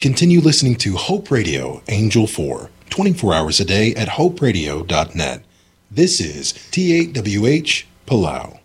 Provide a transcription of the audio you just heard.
Continue listening to Hope Radio Angel 4, 24 hours a day at hoperadio.net. This is TAWH Palau.